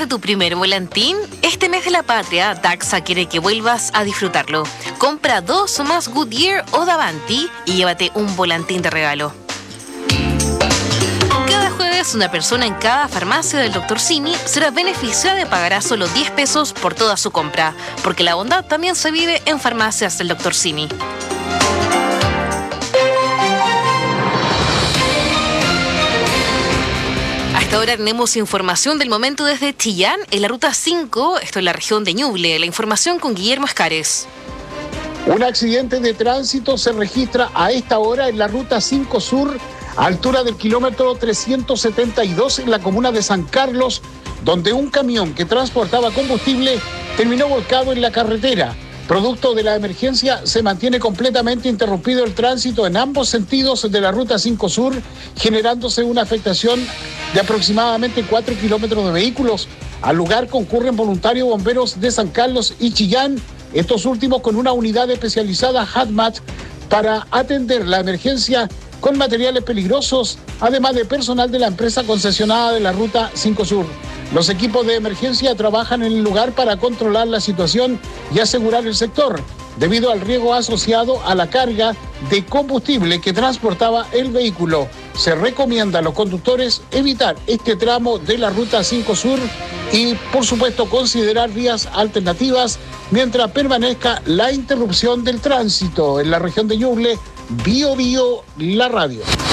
¿Ganaste tu primer volantín? Este mes de la patria, Daxa quiere que vuelvas a disfrutarlo. Compra 2 o más Goodyear o Davanti y llévate un volantín de regalo. Cada jueves, una persona en cada farmacia del Dr. Simi será beneficiada y pagará solo 10 pesos por toda su compra, porque la bondad también se vive en farmacias del Dr. Simi. Hasta ahora tenemos información del momento desde Chillán, en la ruta 5, esto en la región de Ñuble. La información con Guillermo Escares. Un accidente de tránsito se registra a esta hora en la ruta 5 Sur, a altura del kilómetro 372 en la comuna de San Carlos, donde un camión que transportaba combustible terminó volcado en la carretera. Producto de la emergencia, se mantiene completamente interrumpido el tránsito en ambos sentidos de la ruta 5 Sur, generándose una afectación de aproximadamente 4 kilómetros de vehículos. Al lugar concurren voluntarios bomberos de San Carlos y Chillán, estos últimos con una unidad especializada HADMAT para atender la emergencia con materiales peligrosos, además de personal de la empresa concesionada de la ruta 5 Sur. Los equipos de emergencia trabajan en el lugar para controlar la situación y asegurar el sector, debido al riesgo asociado a la carga de combustible que transportaba el vehículo. Se recomienda a los conductores evitar este tramo de la ruta 5 Sur y, por supuesto, considerar vías alternativas mientras permanezca la interrupción del tránsito en la región de Ñuble. Bio, la radio.